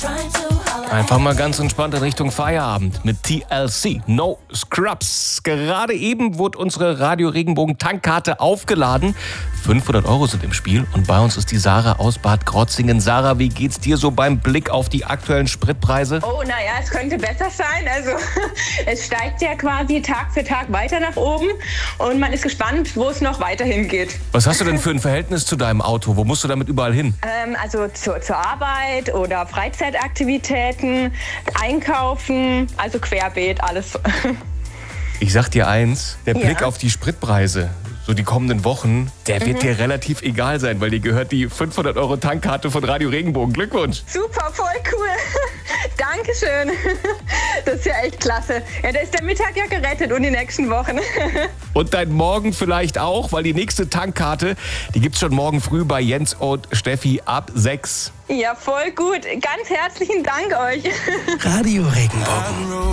Einfach mal ganz entspannt in Richtung Feierabend mit TLC, No Scrubs. Gerade eben wurde unsere Radio Regenbogen Tankkarte aufgeladen. 500 € sind im Spiel und bei uns ist die Sarah aus Bad Krotzingen. Sarah, wie geht's dir so beim Blick auf die aktuellen Spritpreise? Oh, naja, es könnte besser sein. Also es steigt ja quasi Tag für Tag weiter nach oben und man ist gespannt, wo es noch weiterhin geht. Was hast du denn für ein Verhältnis zu deinem Auto? Wo musst du damit überall hin? Also zur Arbeit oder Freizeitaktivitäten, einkaufen, also querbeet, alles. Ich sag dir eins, der Blick auf die Spritpreise, so die kommenden Wochen, der wird dir relativ egal sein, weil dir gehört die 500 € Tankkarte von Radio Regenbogen. Glückwunsch! Super, voll cool. Dankeschön. Das ist ja echt klasse. Ja, da ist der Mittag ja gerettet und die nächsten Wochen. Und dein Morgen vielleicht auch, weil die nächste Tankkarte, die gibt's schon morgen früh bei Jens und Steffi ab 6. Ja, voll gut. Ganz herzlichen Dank euch. Radio Regenbogen.